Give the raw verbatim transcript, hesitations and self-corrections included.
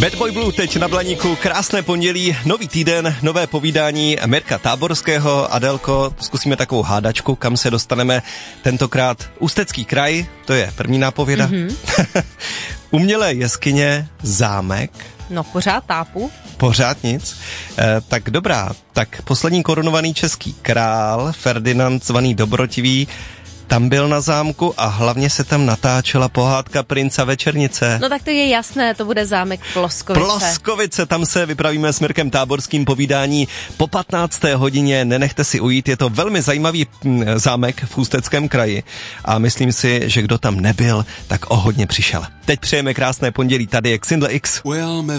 Bad Boy Blue teď na Blaníku, krásné pondělí, nový týden, nové povídání Mirka Táborského. Adélko, zkusíme takovou hádačku, kam se dostaneme tentokrát. Ústecký kraj, to je první nápověda. Mm-hmm. Umělé jeskyně, zámek. No pořád tápu. Pořád nic. E, tak dobrá, tak poslední korunovaný český král, Ferdinand zvaný Dobrotivý, tam byl na zámku a hlavně se tam natáčela pohádka Prince a večernice. No tak to je jasné, to bude zámek Ploskovice. Ploskovice, tam se vypravíme s Mirkem Táborským povídání po patnácté hodině, nenechte si ujít, je to velmi zajímavý zámek v Ústeckém kraji a myslím si, že kdo tam nebyl, tak o hodně přišel. Teď přejeme krásné pondělí, tady je Xindle X.